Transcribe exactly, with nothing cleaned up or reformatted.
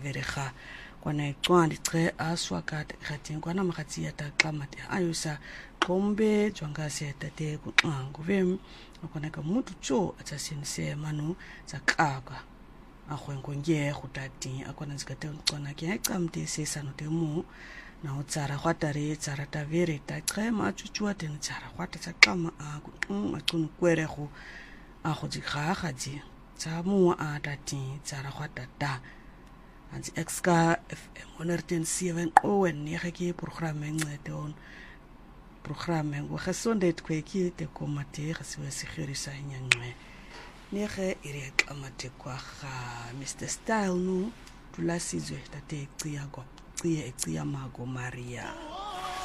verega kwana icwandi che aswakat khatin kwana makhatsi ya taqamate ayusa qombe jwangase tate kuxangu vem kwana ka mutu cho atsasinse manu zakaka akhwenkonye khutati akwana zikate ucona ke qamte sesano temu na utsara khwatare tsara tavere ta chema chuchua ten tsara khwata tsaqama a kuxun kwere khu a go dikga gaji tsa mu a tati tsara khwatata anzi exka F M one oh seven owen ne ge ke programme ncede on programme go gesonde kweki te komate ge se se gerisa nyanwe ne ge ire kamate kwa ga Mister Style no tulasizwe tate tsiya go tsiye tsiya mago Maria